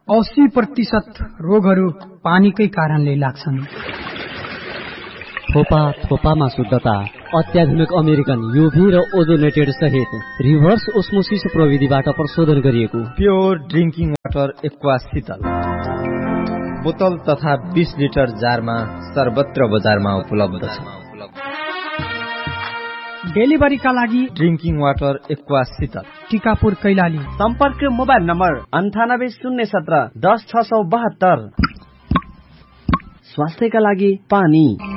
80% रोगहरू पानीकै कारणले लाग्छन्। थोपा थोपामा शुद्धता, अत्याधुनिक अमेरिकन युभी र ओजोनेटेड सहित रिभर्स ओस्मोसिस प्रविधिबाट प्रशोधन गरिएको प्योर ड्रिंकिङ वाटर एक्वा शीतल बोतल तथा 20 लिटर जारमा सर्वत्र बजारमा उपलब्ध छ। डेलिभरीका लागि ड्रिंकिङ वाटर एक्वा शीतल, टिकापुर कैलाली। सम्पर्क मोबाइल नम्बर 98 017 10 672। स्वास्थ्यका लागि पानी।